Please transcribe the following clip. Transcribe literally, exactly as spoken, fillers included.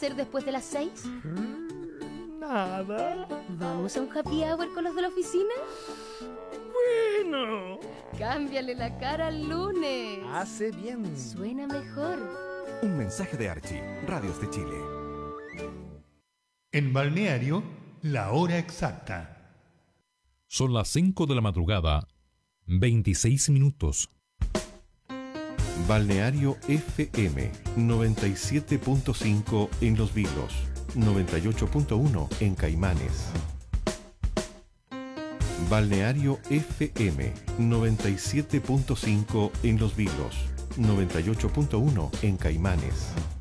hacer después de las seis? Nada. ¿Vamos a un happy hour con los de la oficina? Bueno. Cámbiale la cara al lunes. Hace bien. Suena mejor. Un mensaje de Archie, Radios de Chile. En Balneario, la hora exacta. Son las cinco de la madrugada, veintiséis minutos. Balneario F M noventa y siete punto cinco en Los Vilos, noventa y ocho punto uno en Caimanes. Balneario F M noventa y siete punto cinco en Los Vilos, noventa y ocho punto uno en Caimanes.